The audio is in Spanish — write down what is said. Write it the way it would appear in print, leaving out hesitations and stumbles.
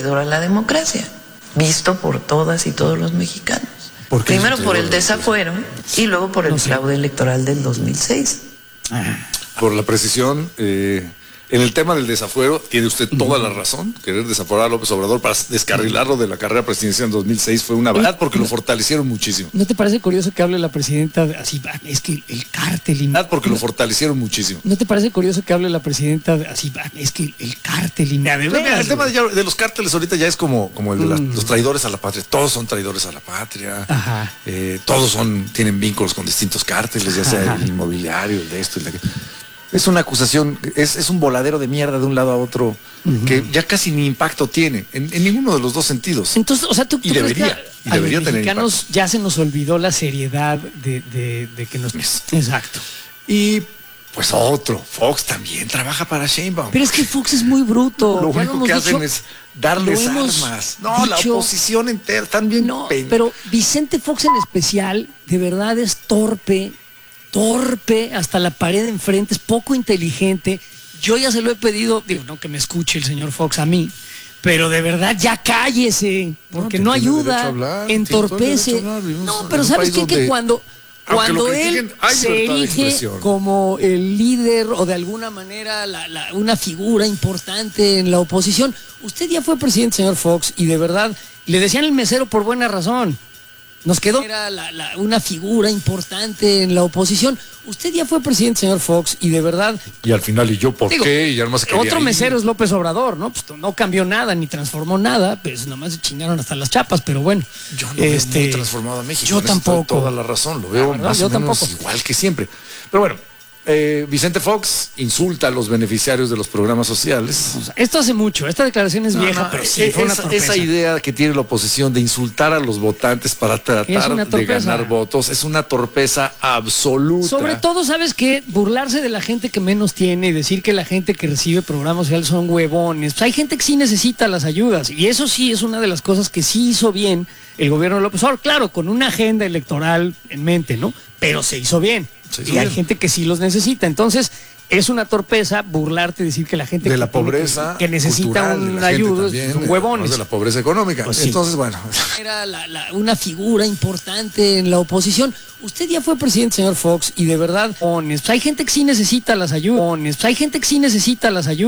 traidor a la democracia, visto por todas y todos los mexicanos. Primero por el desafuero y luego por el fraude electoral del 2006. Por la precisión, en el tema del desafuero, tiene usted toda la razón. Querer desaforar a López Obrador para descarrilarlo de la carrera presidencial en 2006 fue una verdad, porque lo fortalecieron muchísimo. ¿No te parece curioso que hable la presidenta así? Es que el cártel... Porque lo fortalecieron muchísimo. ¿No te parece curioso que hable la presidenta así? Es que el cártel... El tema de los cárteles ahorita ya es como el de los traidores a la patria. Todos son traidores a la patria. Ajá. Todos tienen vínculos con distintos cárteles, ya sea el inmobiliario, el de esto y la que... Es una acusación, es un voladero de mierda de un lado a otro, que ya casi ni impacto tiene, en ninguno de los dos sentidos. Entonces, o sea, ¿tú crees que a los tener mexicanos impacto? ya se nos olvidó la seriedad de que nos... Exacto. Y pues Fox también trabaja para Sheinbaum. Pero es que Fox es muy bruto. Lo único que hacen es darles armas. No, la oposición entera, están bien... No, pero Vicente Fox en especial, de verdad es torpe hasta la pared de enfrente, es poco inteligente. Yo ya se lo he pedido, digo, no que me escuche el señor Fox a mí, pero de verdad ya cállese, porque no ayuda, entorpece. No, pero ¿sabes qué? Que cuando él se erige como el líder o de alguna manera una figura importante en la oposición, usted ya fue presidente, señor Fox, y de verdad le decían el mesero por buena razón. Nos quedó una figura importante en la oposición. Usted ya fue presidente, señor Fox, y de verdad... Y al final, ¿y yo por qué? Y además otro mesero es López Obrador, ¿no? Pues no cambió nada, ni transformó nada, pues nomás se chingaron hasta las chapas, pero bueno. Yo no veo muy transformado a México. Yo tampoco. Toda la razón, lo veo más o menos igual que siempre. Pero bueno, Vicente Fox insulta a los beneficiarios de los programas sociales. O sea, esto hace mucho, esta declaración es vieja, pero sí, fue una torpeza. Esa idea que tiene la oposición de insultar a los votantes para tratar de ganar votos es una torpeza absoluta. Sobre todo, ¿sabes qué? Burlarse de la gente que menos tiene y decir que la gente que recibe programas sociales son huevones. Pues hay gente que sí necesita las ayudas, y eso sí es una de las cosas que sí hizo bien el gobierno de López Obrador, claro, con una agenda electoral en mente, ¿no? Pero se hizo bien. Y hay gente que sí los necesita. Entonces, es una torpeza burlarte, decir que la gente de la pobreza que necesita una ayuda son huevones. De la pobreza económica. Pues entonces, sí. Bueno. Era una figura importante en la oposición. Usted ya fue presidente, señor Fox, y de verdad, hay gente que sí necesita las ayudas. Hay gente que sí necesita las ayudas.